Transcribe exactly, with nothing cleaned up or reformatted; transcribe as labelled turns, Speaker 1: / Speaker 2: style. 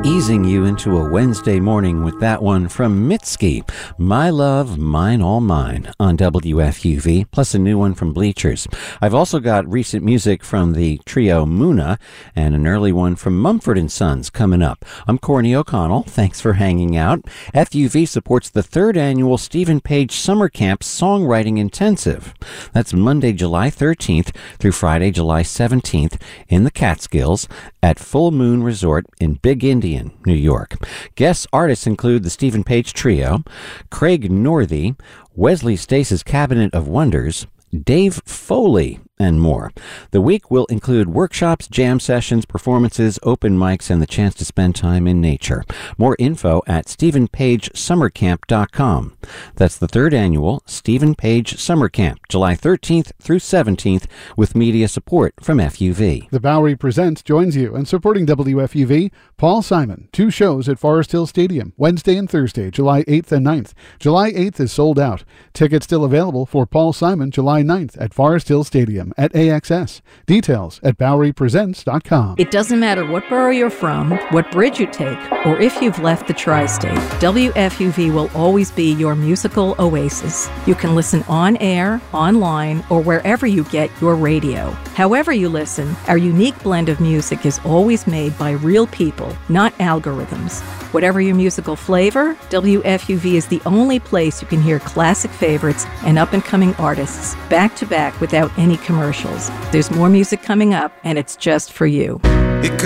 Speaker 1: Easing you into a Wednesday morning with that one from Mitski, My Love, Mine All Mine, on W F U V, plus a new one from Bleachers. I've also got recent music from the trio Muna and an early one from Mumford and Sons coming up. I'm Corny O'Connell. Thanks for hanging out. F U V supports the third annual Stephen Page Summer Camp Songwriting Intensive. That's Monday, July thirteenth through Friday, July seventeenth in the Catskills at Full Moon Resort in Big Indian, New York. Guest artists include the Stephen Page Trio, Craig Northey, Wesley Stace's Cabinet of Wonders, Dave Foley, and more. The week will include workshops, jam sessions, performances, open mics, and the chance to spend time in nature. More info at stephen page summer camp dot com. That's the third annual Stephen Page Summer Camp, July thirteenth through seventeenth, with media support from F U V.
Speaker 2: The Bowery Presents joins you, and supporting W F U V, Paul Simon. Two shows at Forest Hill Stadium, Wednesday and Thursday, July eighth and ninth. July eighth is sold out. Tickets still available for Paul Simon, July ninth at Forest Hill Stadium at A X S. Details at bowery presents dot com.
Speaker 3: It doesn't matter what borough you're from, what bridge you take, or if you've left the tri-state, W F U V will always be your musical oasis. You can listen on air, online, or wherever you get your radio. However you listen, our unique blend of music is always made by real people, not algorithms. Whatever your musical flavor, W F U V is the only place you can hear classic favorites and up-and-coming artists back to back without any commercials. There's more music coming up, and it's just for you.